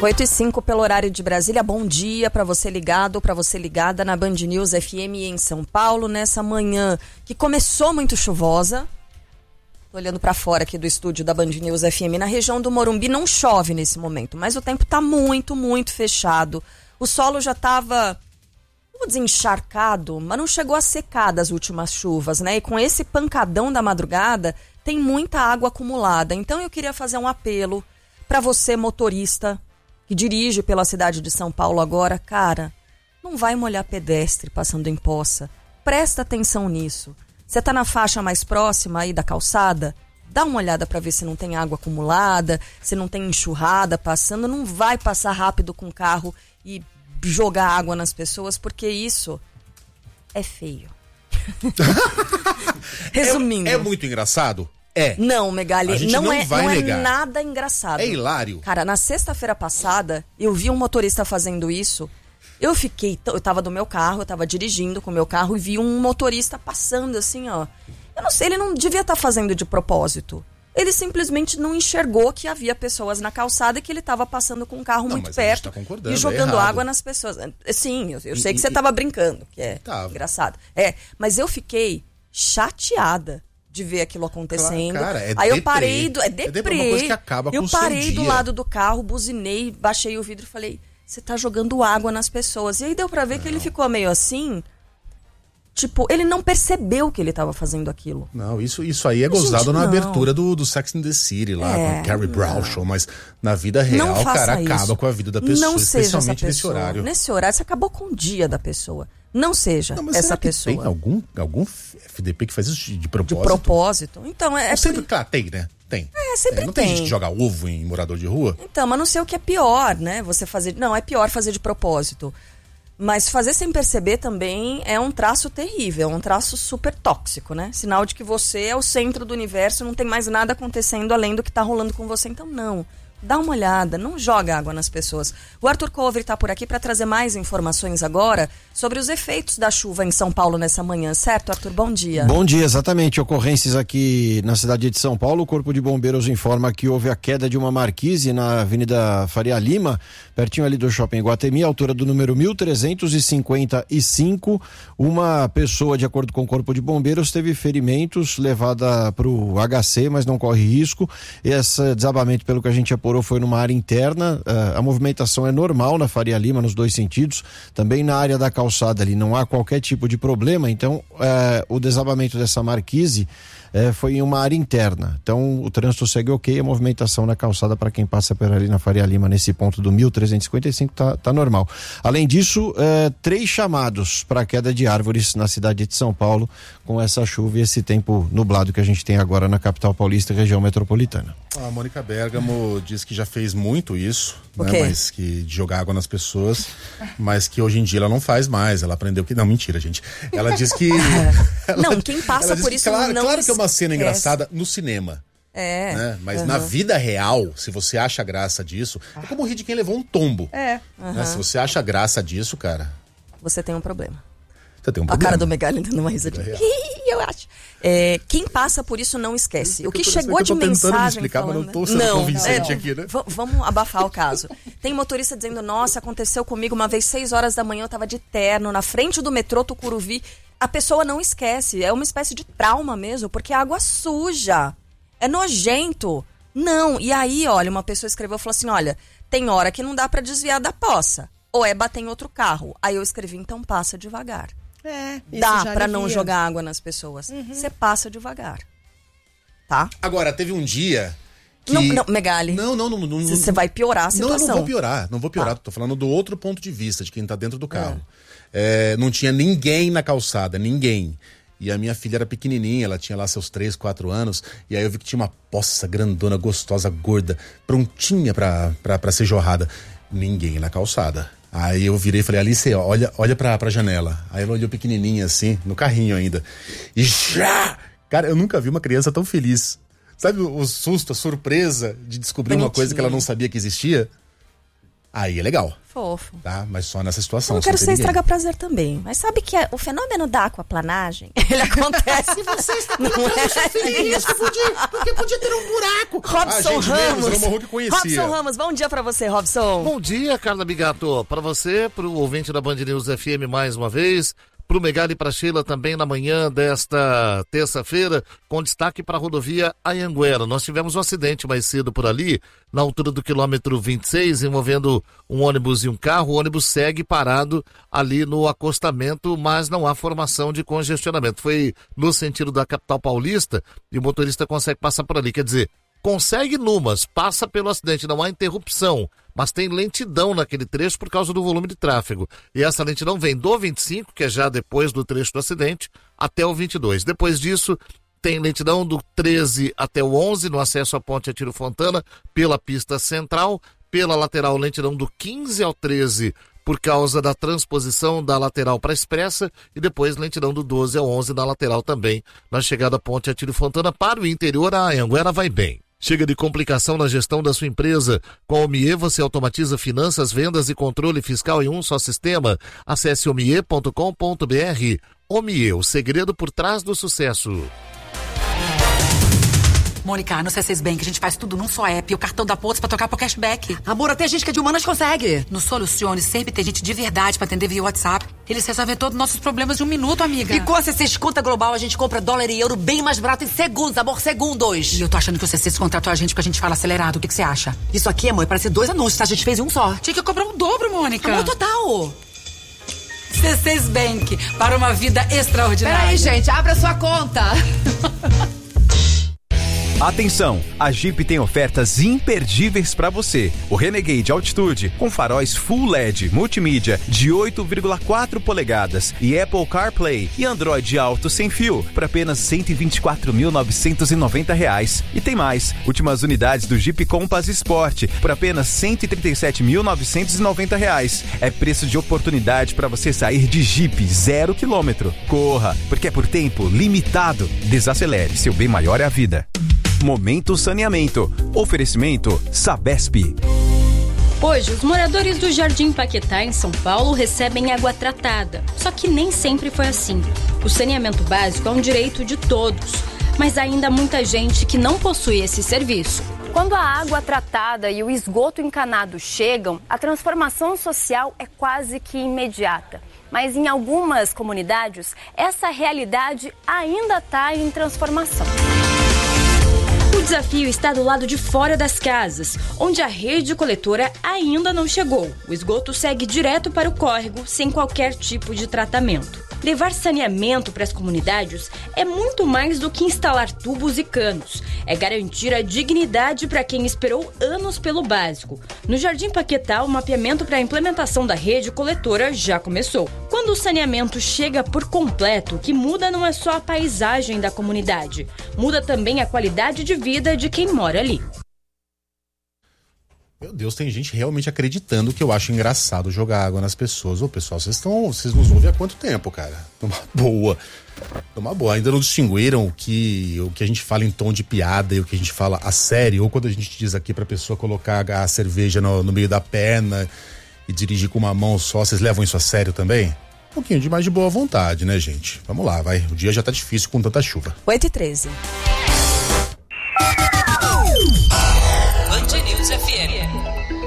8h05 pelo horário de Brasília. Bom dia para você ligado, para você ligada na Band News FM em São Paulo, nessa manhã que começou muito chuvosa. Tô olhando para fora aqui do estúdio da Band News FM. Na região do Morumbi não chove nesse momento, mas o tempo tá muito, muito fechado. O solo já tava, não vou dizer encharcado, mas não chegou a secar das últimas chuvas, né? E com esse pancadão da madrugada, tem muita água acumulada. Então eu queria fazer um apelo para você, motorista, que dirige pela cidade de São Paulo agora. Cara, não vai molhar pedestre passando em poça. Presta atenção nisso. Você tá na faixa mais próxima aí da calçada? Dá uma olhada para ver se não tem água acumulada, se não tem enxurrada passando. Não vai passar rápido com o carro e jogar água nas pessoas, porque isso é feio. Resumindo. É muito engraçado? É. Não, Megali, não é negar. Nada engraçado. É hilário. Cara, na sexta-feira passada, eu vi um motorista fazendo isso. Eu tava do meu carro, eu tava dirigindo com o meu carro e vi um motorista passando assim, ó. Eu não sei, ele não devia estar fazendo de propósito. Ele simplesmente não enxergou que havia pessoas na calçada e que ele estava passando com um carro muito perto e jogando água nas pessoas. Sim, eu sei que você estava brincando, que é engraçado. Mas eu fiquei chateada de ver aquilo acontecendo. Cara, aí eu parei, é deprê. Uma coisa que acaba com eu o seu parei dia. Do lado do carro, buzinei, baixei o vidro e falei, você tá jogando água nas pessoas. E aí deu pra ver que ele ficou meio assim, tipo, ele não percebeu que ele tava fazendo aquilo. Não, isso aí é gozado na abertura do Sex and the City lá, com a Carrie Bradshaw, mas na vida real, o cara acaba com a vida da pessoa, não especialmente nesse horário. Nesse horário, você acabou com o dia da pessoa. Não seja essa pessoa. Tem algum FDP que faz isso de propósito? De propósito? Então, sempre, claro, tem, né? Tem. Sempre não tem gente que joga ovo em morador de rua? Então, mas não sei o que é pior, né? Você fazer... Não, é pior fazer de propósito. Mas fazer sem perceber também é um traço terrível, é um traço super tóxico, né? Sinal de que você é o centro do universo, não tem mais nada acontecendo além do que tá rolando com você. Então, não. Dá uma olhada, não joga água nas pessoas. O Arthur Cover está por aqui para trazer mais informações agora sobre os efeitos da chuva em São Paulo nessa manhã, certo, Arthur? Bom dia. Bom dia, exatamente. Ocorrências aqui na cidade de São Paulo. O Corpo de Bombeiros informa que houve a queda de uma marquise na Avenida Faria Lima, pertinho ali do Shopping Iguatemi, altura do número 1355. Uma pessoa, de acordo com o Corpo de Bombeiros, teve ferimentos, levada para o HC, mas não corre risco. Esse desabamento, pelo que a gente apurou, foi numa área interna. A movimentação é normal na Faria Lima, nos dois sentidos. Também na área da calçada ali não há qualquer tipo de problema. Então, o desabamento dessa marquise foi em uma área interna. Então, o trânsito segue ok, a movimentação na calçada para quem passa por ali na Faria Lima, nesse ponto do 1355, tá normal. Além disso, 3 chamados para queda de árvores na cidade de São Paulo, com essa chuva e esse tempo nublado que a gente tem agora na capital paulista e região metropolitana. A Mônica Bergamo diz que já fez muito isso, né? Mas que de jogar água nas pessoas, mas que hoje em dia ela não faz mais. Ela aprendeu que... Não, mentira, gente. Ela diz que... quem passa por isso não... Claro que é uma cena engraçada no cinema. Né? Mas na vida real, se você acha graça disso, é como rir de quem levou um tombo. Né? Se você acha graça disso, cara... Você tem um problema. Você tem um A problema. cara do Megali dando uma risadinha. Eu acho. Quem passa por isso não esquece. O que chegou de mensagem explicar, falando... mas não tô sendo convincente aqui, né? Vamos abafar o caso. Tem motorista dizendo, nossa, aconteceu comigo uma vez 6 horas da manhã, eu tava de terno, na frente do metrô Tucuruvi. A pessoa não esquece, é uma espécie de trauma mesmo, porque é água suja, é nojento. Não, e aí, olha, uma pessoa escreveu, falou assim, olha, tem hora que não dá pra desviar da poça, ou é bater em outro carro. Aí eu escrevi, então passa devagar. Dá pra não jogar água nas pessoas. Você passa devagar. Tá? Agora, teve um dia que... Não, Megali. Não. Você vai piorar a situação. Não vou piorar. Tô falando do outro ponto de vista, de quem tá dentro do carro. Não tinha ninguém na calçada, ninguém. E a minha filha era pequenininha, ela tinha lá seus 3, 4 anos, e aí eu vi que tinha uma poça grandona, gostosa, gorda, prontinha pra ser jorrada. Ninguém na calçada. Aí eu virei e falei, Alice, olha pra janela. Aí ela olhou pequenininha assim, no carrinho ainda. E já! Cara, eu nunca vi uma criança tão feliz. Sabe o susto, a surpresa de descobrir uma coisa que ela não sabia que existia? aí é legal. Fofo. Tá? Mas só nessa situação. Eu não quero sem ser ter ninguém. estragar prazer também. Mas sabe que o fenômeno da aquaplanagem, ele acontece. Se você está com a feliz, porque podia ter um buraco. Robson Ramos. Conhecia. Robson Ramos, bom dia pra você, Robson. Bom dia, Carla Bigato. Pra você, pro ouvinte da Band News FM mais uma vez, pro Megali e pra Sheila também na manhã desta terça-feira, com destaque para a rodovia Anhanguera. Nós tivemos um acidente mais cedo por ali, na altura do quilômetro 26, envolvendo um ônibus e um carro. O ônibus segue parado ali no acostamento, mas não há formação de congestionamento. Foi no sentido da capital paulista e o motorista consegue passar por ali. Quer dizer, consegue numas, passa pelo acidente, não há interrupção, mas tem lentidão naquele trecho por causa do volume de tráfego. E essa lentidão vem do 25, que é já depois do trecho do acidente, até o 22. Depois disso, tem lentidão do 13 até o 11, no acesso à ponte Atílio Fontana, pela pista central, pela lateral lentidão do 15 ao 13, por causa da transposição da lateral para a expressa, e depois lentidão do 12 ao 11 na lateral também, na chegada à ponte Atílio Fontana. Para o interior, a Anhanguera vai bem. Chega de complicação na gestão da sua empresa. Com a Omie você automatiza finanças, vendas e controle fiscal em um só sistema. Acesse omie.com.br. Omie, o segredo por trás do sucesso. Mônica, no C6 Bank a gente faz tudo num só app. O cartão da Pontos pra trocar por cashback. Amor, até gente que é de humanas consegue. No Solucione sempre tem gente de verdade pra atender via WhatsApp. Eles resolvem todos os nossos problemas em um minuto, amiga. E com a C6 Conta Global a gente compra dólar e euro bem mais barato em segundos, amor, segundos. E eu tô achando que o C6 contratou a gente porque a gente fala acelerado. O que você acha? Isso aqui, amor, parece 2 anúncios, tá? A gente fez um só. Tinha que cobrar o dobro, Mônica. Amor, total. C6 Bank, para uma vida extraordinária. Peraí, gente, abra sua conta. Atenção, a Jeep tem ofertas imperdíveis para você. O Renegade Altitude, com faróis Full LED, multimídia de 8,4 polegadas e Apple CarPlay e Android Auto sem fio, por apenas R$ 124.990. E tem mais, últimas unidades do Jeep Compass Sport, por apenas R$ 137.990. É preço de oportunidade para você sair de Jeep 0 km. Corra, porque é por tempo limitado. Desacelere, seu bem maior é a vida. Momento Saneamento. Oferecimento Sabesp. Hoje, os moradores do Jardim Paquetá, em São Paulo, recebem água tratada. Só que nem sempre foi assim. O saneamento básico é um direito de todos, mas ainda há muita gente que não possui esse serviço. Quando a água tratada e o esgoto encanado chegam, a transformação social é quase que imediata. Mas em algumas comunidades, essa realidade ainda está em transformação. O desafio está do lado de fora das casas, onde a rede coletora ainda não chegou. O esgoto segue direto para o córrego, sem qualquer tipo de tratamento. Levar saneamento para as comunidades é muito mais do que instalar tubos e canos. É garantir a dignidade para quem esperou anos pelo básico. No Jardim Paquetá, o mapeamento para a implementação da rede coletora já começou. Quando o saneamento chega por completo, o que muda não é só a paisagem da comunidade. Muda também a qualidade de vida de quem mora ali. Meu Deus, tem gente realmente acreditando que eu acho engraçado jogar água nas pessoas. Ô, pessoal, vocês nos ouvem há quanto tempo, cara? Numa boa. Ainda não distinguiram o que a gente fala em tom de piada e o que a gente fala a sério, ou quando a gente diz aqui pra pessoa colocar a cerveja no meio da perna e dirigir com uma mão só. Vocês levam isso a sério também? Um pouquinho de mais de boa vontade, né, gente? Vamos lá, vai. O dia já tá difícil com tanta chuva. 8h13. Band News FM.